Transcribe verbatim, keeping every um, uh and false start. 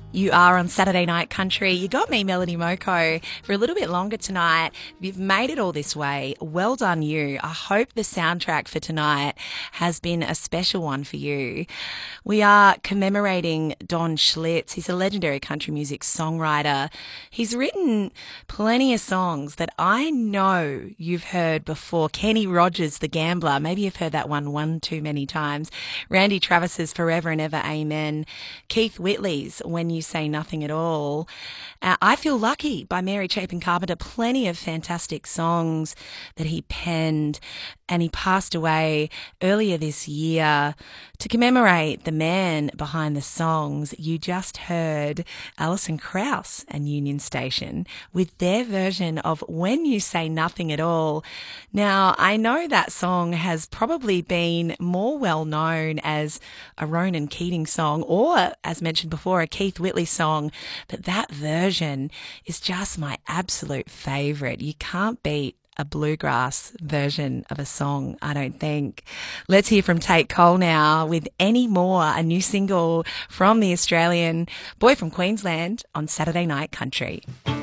You are on Saturday Night Country. You got me, Melanie Moko, for a little bit longer tonight. You've made it all this way. Well done, you. I hope the soundtrack for tonight has been a special one for you. We are commemorating Don Schlitz. He's a legendary country music songwriter. He's written plenty of songs that I know you've heard before. Kenny Rogers, The Gambler. Maybe you've heard that one one too many times. Randy Travis's Forever and Ever, Amen. Keith Whitley's When You Say Nothing at All. Uh, I Feel Lucky by Mary Chapin Carpenter. Plenty of fantastic songs that he penned, and he passed away earlier this year. To commemorate the man behind the songs, you just heard Alison Krauss and Union Station with their version of When You Say Nothing at All. Now, I know that song has probably been more well known as a Ronan Keating song, or, as mentioned before, a Keith Whitley song, but that version is just my absolute favourite. You can't beat a bluegrass version of a song, I don't think. Let's hear from Tate Cole now with Any More, a new single from the Australian boy from Queensland on Saturday Night Country.